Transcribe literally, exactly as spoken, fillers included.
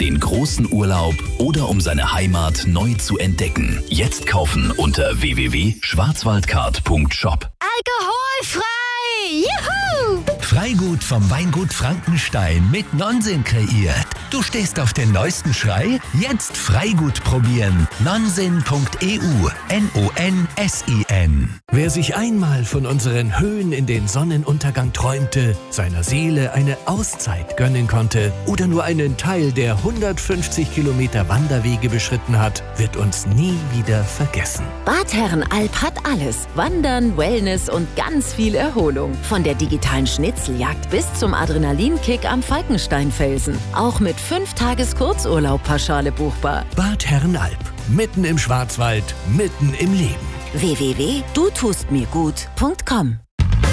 den großen Urlaub oder um seine Heimat neu zu entdecken. Jetzt kaufen unter w w w punkt schwarzwaldcard punkt shop. Alkoholfrei! Juhu! Freigut vom Weingut Frankenstein mit Nonsens kreiert. Du stehst auf den neuesten Schrei? Jetzt Freigut probieren. nonsen punkt e u. N O N S I N. Wer sich einmal von unseren Höhen in den Sonnenuntergang träumte, seiner Seele eine Auszeit gönnen konnte oder nur einen Teil der hundertfünfzig Kilometer Wanderwege beschritten hat, wird uns nie wieder vergessen. Bad Herrenalb hat alles. Wandern, Wellness und ganz viel Erholung. Von der digitalen Schnitzeljagd bis zum Adrenalinkick am Falkensteinfelsen. Auch mit fünf Tages Kurzurlaub pauschale buchbar. Bad Herrenalb. Mitten im Schwarzwald, mitten im Leben. w w w punkt du tust mir gut punkt com